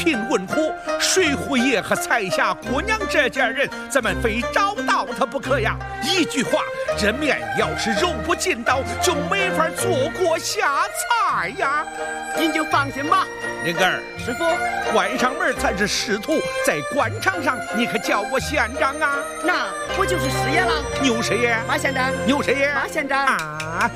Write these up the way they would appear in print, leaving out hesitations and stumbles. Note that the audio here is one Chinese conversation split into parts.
贫困苦，水户爷和彩霞姑娘这家人，咱们非找到他不可呀！一句话，这面要是肉不进刀，就没法做锅下菜呀！ 您就放心吧， 灵儿， 师傅， 关上门才是师徒，在官场上你可叫我县长啊！ 那我就是师爷了。 牛师爷， 马县长， 牛师爷， 马县长啊！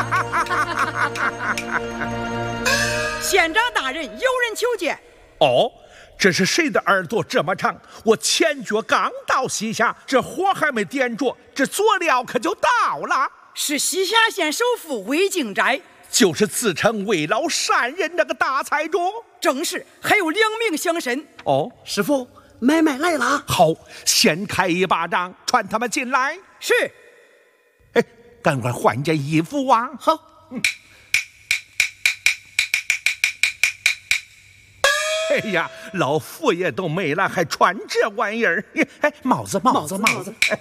县长大人，有人求见。 哦，这是谁的耳朵这么长？我前脚刚到西夏，这火还没点着，这佐料可就到了。 是西夏县首富魏敬斋， 就是自称为老善人那个大财主。 正是，还有2名乡绅。 哦， 师傅，买卖来了。 好，先开一巴掌，传他们进来。 是。 哎，赶快换件衣服啊！ 好。 哎呀，老佛爷都没了，还穿这玩意儿？哎，帽子。哎，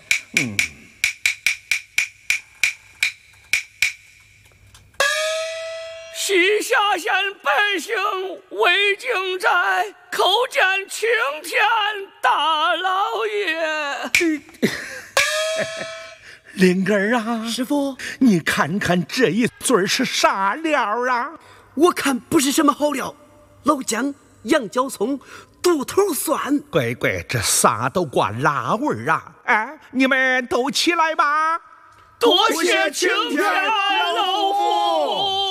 西夏县百姓魏敬斋叩见青天大老爷。 灵儿啊， 师傅， 你看看这一嘴是啥料啊？ 我看不是什么好料，老姜、羊角葱、肚头蒜。 乖，这啥都挂辣味儿啊！哎，你们都起来吧。 多谢青天老父。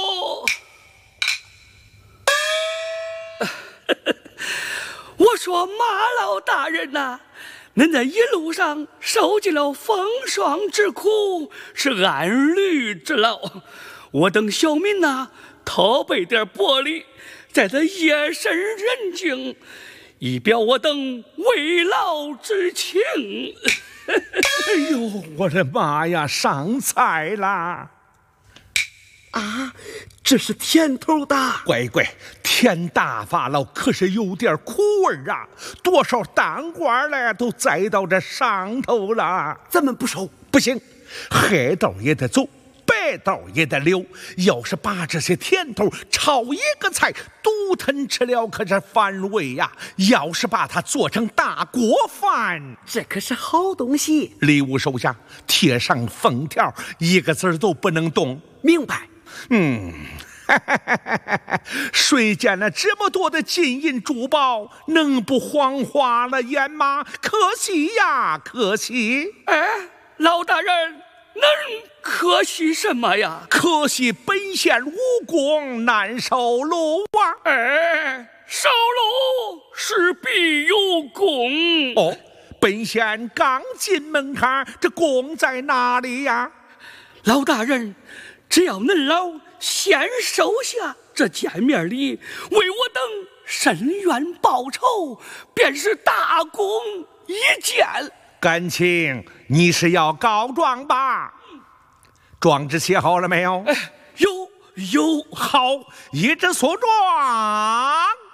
我说马老大人呐，恁在一路上受尽了风霜之苦，是安驴之劳。我等小民呐，特备点薄礼，在这夜深人静，以表我等慰劳之情。 哎呦，我的妈呀，上菜啦！ 啊，这是甜头的。 乖，甜大发了，可是有点苦味啊！多少当官的都栽到这上头了。 咱们不收， 不行，黑豆也得走，白豆也得留。要是把这些甜头炒一个菜，独吞吃了可是反胃呀！要是把它做成大锅饭， 这可是好东西。 礼物收下，贴上封条，一个字都不能动。 明白。 谁见了这么多的金银珠宝，能不晃花了眼吗？可惜呀，可惜！ 哎，老大人，恁可惜什么呀？ 可惜本县武功难受禄啊！ 哎，受禄是必有功。 哦，本县刚进门槛，这功在哪里呀？ 老大人，只要恁老先收下这见面礼，为我等伸冤报仇，便是大功一件。 感情你是要告状吧？状纸写好了没有？ 有。 好，一纸诉状。